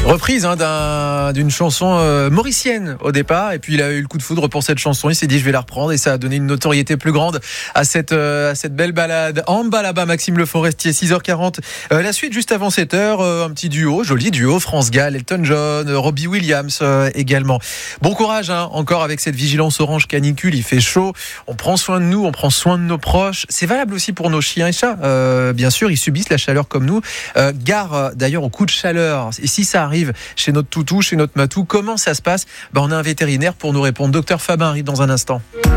Reprise d'une chanson mauricienne au départ, et puis il a eu le coup de foudre pour cette chanson. Il s'est dit je vais la reprendre, et ça a donné une notoriété plus grande à cette belle balade. Amba là-bas, Maxime Le Forestier, 6h40. La suite juste avant 7h, un petit duo, joli duo, France Gall, Elton John, Robbie Williams également. Bon courage encore avec cette vigilance orange canicule, il fait chaud. On prend soin de nous, on prend soin de nos proches. C'est valable aussi pour nos chiens et chats. Bien sûr, ils subissent la chaleur comme nous. Gare d'ailleurs au coup de chaleur. Et si ça arrive chez notre toutou, chez notre matou, comment ça se passe ? On a un vétérinaire pour nous répondre. Docteur Fabin arrive dans un instant.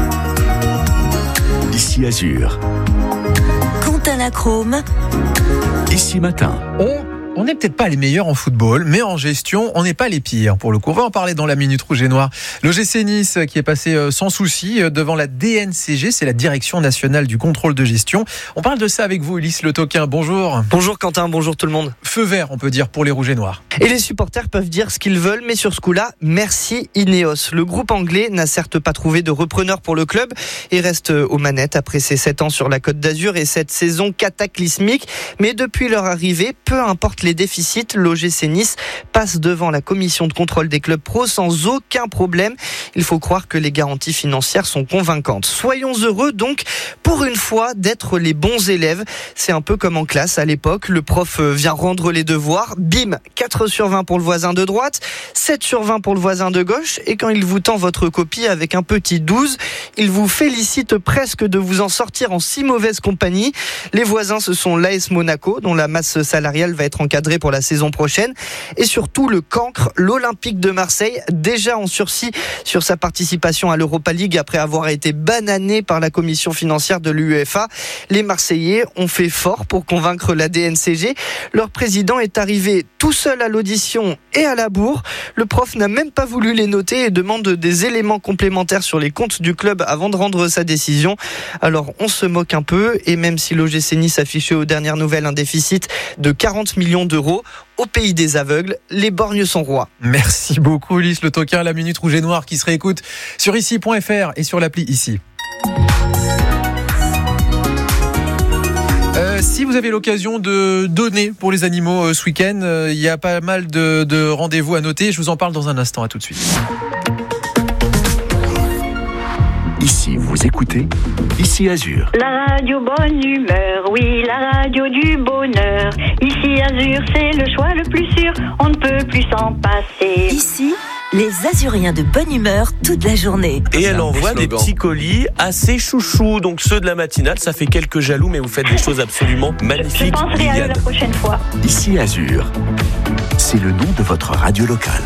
Ici Azur. Quentin Lacrome. Ici Matin. On n'est peut-être pas les meilleurs en football, mais en gestion, on n'est pas les pires. Pour le coup, on va en parler dans la Minute Rouge et Noire. L'OGC Nice qui est passé sans souci devant la DNCG, c'est la Direction Nationale du Contrôle de Gestion. On parle de ça avec vous, Ulysse Le Toquin. Bonjour. Bonjour Quentin, bonjour tout le monde. Feu vert, on peut dire, pour les Rouges et Noirs. Et les supporters peuvent dire ce qu'ils veulent, mais sur ce coup-là, merci Ineos. Le groupe anglais n'a certes pas trouvé de repreneur pour le club et reste aux manettes après ses 7 ans sur la Côte d'Azur et cette saison cataclysmique. Mais depuis leur arrivée, peu importe les déficits, l'OGC Nice passe devant la commission de contrôle des clubs pro sans aucun problème. Il faut croire que les garanties financières sont convaincantes. Soyons heureux donc, pour une fois, d'être les bons élèves. C'est un peu comme en classe à l'époque. Le prof vient rendre les devoirs. Bim, 4/20 pour le voisin de droite, 7/20 pour le voisin de gauche. Et quand il vous tend votre copie avec un petit 12, il vous félicite presque de vous en sortir en si mauvaise compagnie. Les voisins, ce sont l'AS Monaco, dont la masse salariale va être encadrée pour la saison prochaine, et surtout le cancre, l'Olympique de Marseille, déjà en sursis sur sa participation à l'Europa League après avoir été banané par la commission financière de l'UEFA. Les Marseillais ont fait fort pour convaincre la DNCG. Leur président est arrivé tout seul à l'audition et à la bourre. Le prof n'a même pas voulu les noter et demande des éléments complémentaires sur les comptes du club avant de rendre sa décision. Alors on se moque un peu, et même si l'OGC Nice affichait aux dernières nouvelles un déficit de 40 millions d'euros, au pays des aveugles, les borgnes sont rois. Merci beaucoup Ulysse Le Toquin, la Minute Rouge et Noire qui se réécoute sur ici.fr et sur l'appli Ici. Si vous avez l'occasion de donner pour les animaux ce week-end, il y a pas mal de rendez-vous à noter. Je vous en parle dans un instant. À tout de suite. Ici, vous écoutez Ici Azur. La radio bonne humeur, oui, la radio du bonheur. Ici Azur, c'est le choix le plus sûr, on ne peut plus s'en passer. Ici, les Azuriens de bonne humeur toute la journée. Et elle envoie des petits colis assez chouchous, donc ceux de la matinale, ça fait quelques jaloux, mais vous faites des choses absolument magnifiques. Je penserai à eux la prochaine fois. Ici Azur, c'est le nom de votre radio locale.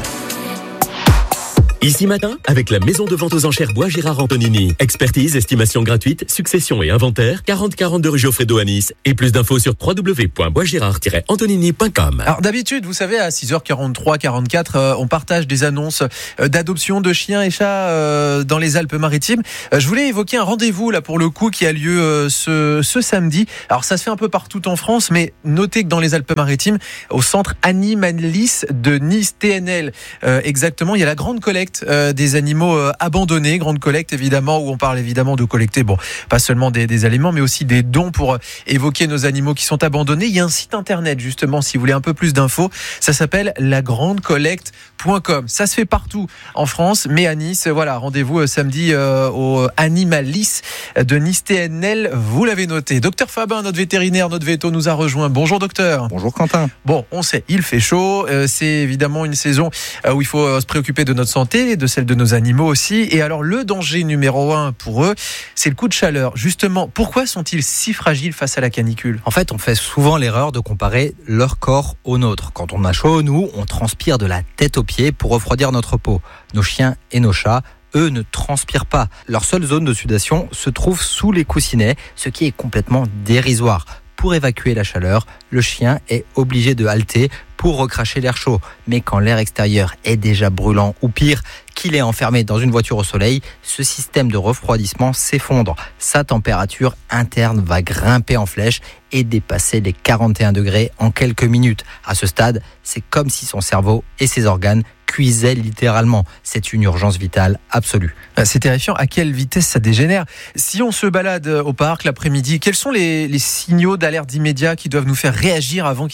Ici Matin, avec la maison de vente aux enchères Bois Gérard Antonini. Expertise, estimation gratuite, succession et inventaire, 40-42 rue Geoffredo à Nice. Et plus d'infos sur www.boisgérard-antonini.com. Alors d'habitude, vous savez, à 6h43, 44, on partage des annonces d'adoption de chiens et chats dans les Alpes-Maritimes. Je voulais évoquer un rendez-vous là pour le coup qui a lieu ce samedi. Alors ça se fait un peu partout en France, mais notez que dans les Alpes-Maritimes, au centre Animalis de Nice, TNL exactement, il y a la grande collecte des animaux abandonnés, grande collecte évidemment, où on parle évidemment de collecter, pas seulement des aliments, mais aussi des dons pour évoquer nos animaux qui sont abandonnés. Il y a un site internet justement, si vous voulez un peu plus d'infos, ça s'appelle lagrandecollecte.com. Ça se fait partout en France, mais à Nice, voilà, rendez-vous samedi au Animalis de Nice TNL, vous l'avez noté. Docteur Fabin, notre vétérinaire, notre véto nous a rejoint. Bonjour docteur. Bonjour Quentin. Bon, on sait, il fait chaud, c'est évidemment une saison où il faut se préoccuper de notre santé, de celle de nos animaux aussi. Et alors le danger numéro 1 pour eux, c'est le coup de chaleur. Justement, pourquoi sont-ils si fragiles face à la canicule ? En fait, on fait souvent l'erreur de comparer leur corps au nôtre. Quand on a chaud, nous, on transpire de la tête aux pieds pour refroidir notre peau. Nos chiens et nos chats, eux, ne transpirent pas. Leur seule zone de sudation se trouve sous les coussinets, ce qui est complètement dérisoire. Pour évacuer la chaleur, le chien est obligé de halter pour recracher l'air chaud. Mais quand l'air extérieur est déjà brûlant, ou pire, qu'il est enfermé dans une voiture au soleil, ce système de refroidissement s'effondre. Sa température interne va grimper en flèche et dépasser les 41 degrés en quelques minutes. À ce stade, c'est comme si son cerveau et ses organes cuisaient littéralement. C'est une urgence vitale absolue. C'est terrifiant. À quelle vitesse ça dégénère ? Si on se balade au parc l'après-midi, quels sont les signaux d'alerte immédiat qui doivent nous faire réagir avant qu'il s'effondre ?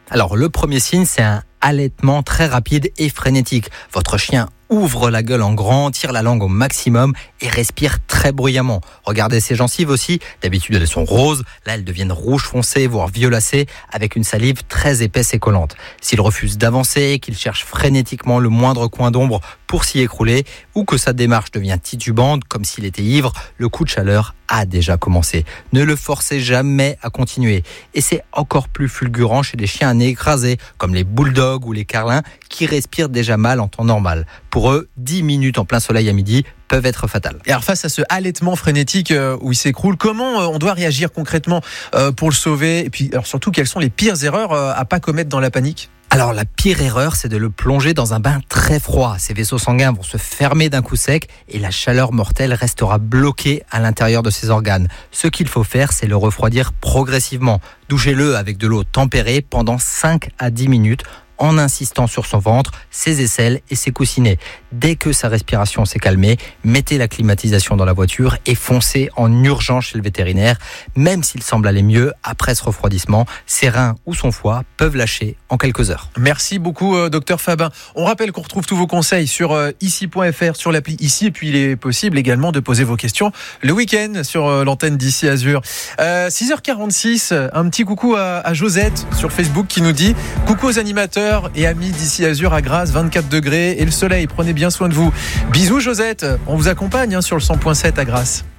Alors le premier signe, c'est un halètement très rapide et frénétique. Votre chien ouvre la gueule en grand, tire la langue au maximum et respire très bruyamment. Regardez ses gencives aussi. D'habitude, elles sont roses. Là, elles deviennent rouges foncées, voire violacées, avec une salive très épaisse et collante. S'il refuse d'avancer, qu'il cherche frénétiquement le moindre coin d'ombre pour s'y écrouler, ou que sa démarche devient titubante, comme s'il était ivre, le coup de chaleur a déjà commencé. Ne le forcez jamais à continuer. Et c'est encore plus fulgurant chez des chiens à nez écrasé, comme les bulldogs ou les carlins, qui respirent déjà mal en temps normal. Pour eux, 10 minutes en plein soleil à midi peuvent être fatales. Et alors face à ce halètement frénétique où il s'écroule, comment on doit réagir concrètement pour le sauver? Et puis alors surtout, quelles sont les pires erreurs à pas commettre dans la panique? Alors la pire erreur, c'est de le plonger dans un bain très froid. Ses vaisseaux sanguins vont se fermer d'un coup sec et la chaleur mortelle restera bloquée à l'intérieur de ses organes. Ce qu'il faut faire, c'est le refroidir progressivement. Douchez-le avec de l'eau tempérée pendant 5 à 10 minutes en insistant sur son ventre, ses aisselles et ses coussinets. Dès que sa respiration s'est calmée, mettez la climatisation dans la voiture et foncez en urgence chez le vétérinaire. Même s'il semble aller mieux après ce refroidissement, ses reins ou son foie peuvent lâcher en quelques heures. Merci beaucoup, docteur Fabin. On rappelle qu'on retrouve tous vos conseils sur ici.fr, sur l'appli Ici, et puis il est possible également de poser vos questions le week-end sur l'antenne d'Ici Azur. 6h46, un petit coucou à Josette sur Facebook qui nous dit « Coucou aux animateurs et amis d'Ici Azur à Grasse, 24 degrés et le soleil, prenez bien soin de vous. » Bisous Josette, on vous accompagne sur le 100.7 à Grasse.